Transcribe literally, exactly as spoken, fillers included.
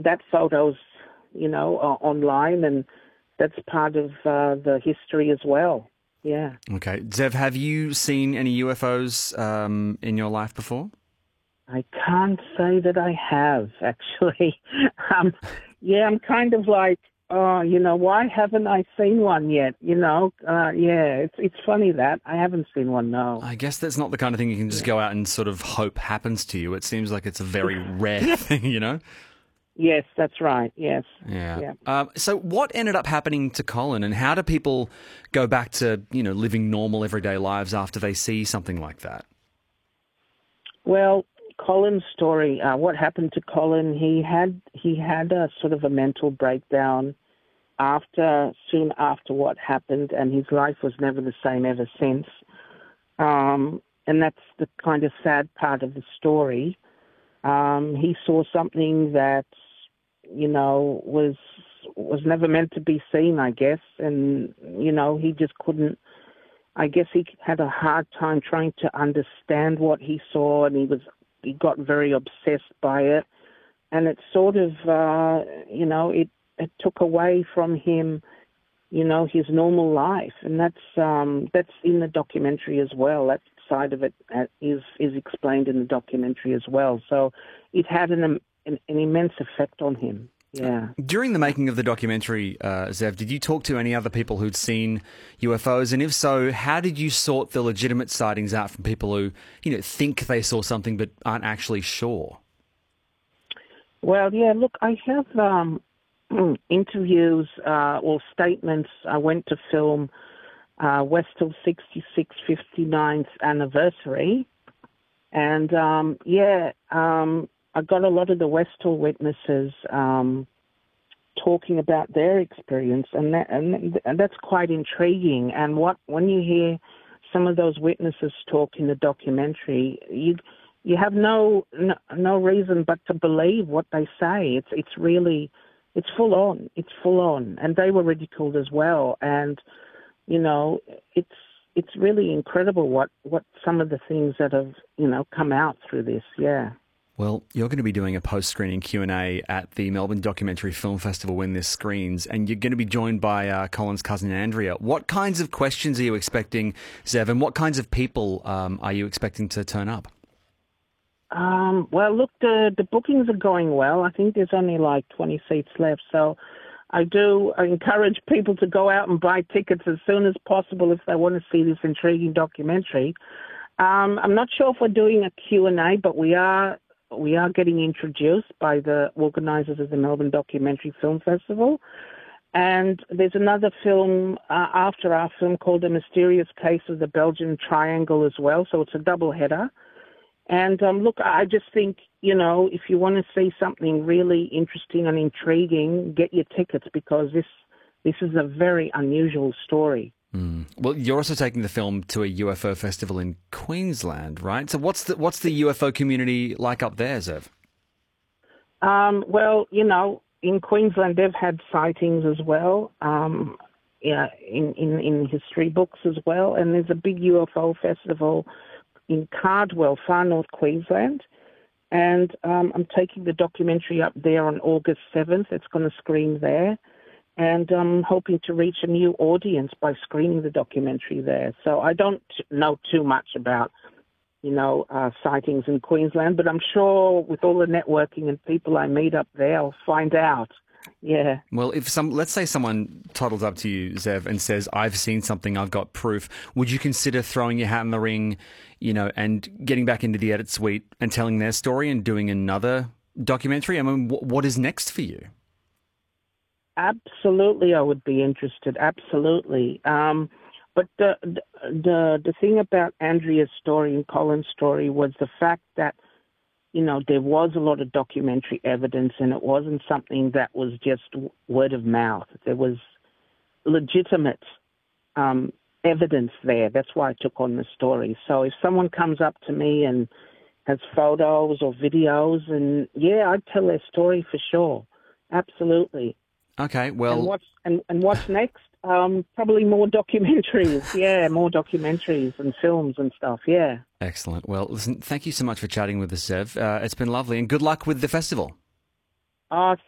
that photo's, you know, uh, online, and that's part of uh, the history as well. Yeah. Okay. Zev, have you seen any U F Os um, in your life before? I can't say that I have, actually. um, yeah, I'm kind of like, oh, you know, why haven't I seen one yet? You know, uh, yeah, it's it's funny that I haven't seen one, no. I guess that's not the kind of thing you can just Yeah. go out and sort of hope happens to you. It seems like it's a very rare Yeah. thing, you know? Yes, that's right, yes. Yeah. Yeah. Um, so what ended up happening to Colin, and how do people go back to, you know, living normal everyday lives after they see something like that? Well, Colin's story, uh, what happened to Colin, he had he had a sort of a mental breakdown after, soon after what happened, and his life was never the same ever since. Um, and that's the kind of sad part of the story. Um, he saw something that, you know, was was never meant to be seen, I guess, and, you know, he just couldn't, I guess he had a hard time trying to understand what he saw, and he was he got very obsessed by it, and it sort of, uh, you know, it, it took away from him, you know, his normal life, and that's um, that's in the documentary as well. That side of it uh, is is explained in the documentary as well. So it had an an, an immense effect on him. Yeah. During the making of the documentary, uh, Zev, did you talk to any other people who'd seen U F Os? And if so, how did you sort the legitimate sightings out from people who, you know, think they saw something but aren't actually sure? Well, yeah, look, I have um, interviews uh, or statements. I went to film uh, Westall sixty-six fifty-ninth anniversary. And, um, yeah, um, I got a lot of the Westall witnesses um, talking about their experience, and that, and, and that's quite intriguing. And what when you hear some of those witnesses talk in the documentary, you you have no, no no reason but to believe what they say. It's it's really it's full on. It's full on, and they were ridiculed as well. And you know, it's it's really incredible what, what some of the things that have you know come out through this. Yeah. Well, you're going to be doing a post-screening Q and A at the Melbourne Documentary Film Festival when this screens, and you're going to be joined by uh, Colin's cousin Andrea. What kinds of questions are you expecting, Zev, and what kinds of people um, are you expecting to turn up? Um, well, look, the, the bookings are going well. I think there's only like twenty seats left, so I do I encourage people to go out and buy tickets as soon as possible if they want to see this intriguing documentary. Um, I'm not sure if we're doing a Q and A, but we are we are getting introduced by the organisers of the Melbourne Documentary Film Festival. And there's another film uh, after our film called The Mysterious Case of the Belgian Triangle as well, so it's a double header. And um, look, I just think, you know, if you want to see something really interesting and intriguing, get your tickets, because this this is a very unusual story. Mm. Well, you're also taking the film to a U F O festival in Queensland, right? So what's the what's the U F O community like up there, Zev? Um, well, you know, in Queensland they've had sightings as well, um, yeah, in, in, in history books as well. And there's a big U F O festival in Cardwell, far north Queensland. And um, I'm taking the documentary up there on August seventh. It's going to screen there. And I'm hoping to reach a new audience by screening the documentary there. So I don't know too much about, you know, uh, sightings in Queensland, but I'm sure with all the networking and people I meet up there, I'll find out. Yeah. Well, if some, let's say someone toddles up to you, Zev, and says, "I've seen something, I've got proof," would you consider throwing your hat in the ring, you know, and getting back into the edit suite and telling their story and doing another documentary? I mean, wh- what is next for you? Absolutely, I would be interested. Absolutely. Um, but the, the the thing about Andrea's story and Colin's story was the fact that, you know, there was a lot of documentary evidence, and it wasn't something that was just word of mouth. There was legitimate um, evidence there. That's why I took on the story. So if someone comes up to me and has photos or videos, and yeah, I'd tell their story for sure. Absolutely. Okay, well... And what's, and, and what's next? Um, probably more documentaries. Yeah, more documentaries and films and stuff, yeah. Excellent. Well, listen, thank you so much for chatting with us, Zev. Uh, it's been lovely, and good luck with the festival. Oh,